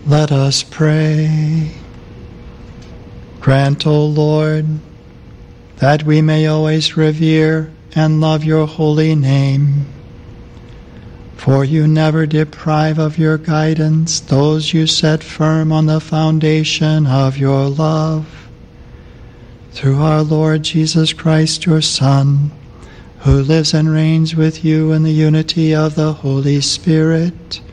Let us pray. Grant, O Lord, that we may always revere and love your holy name. For you never deprive of your guidance those you set firm on the foundation of your love. Through our Lord Jesus Christ, your Son, who lives and reigns with you in the unity of the Holy Spirit,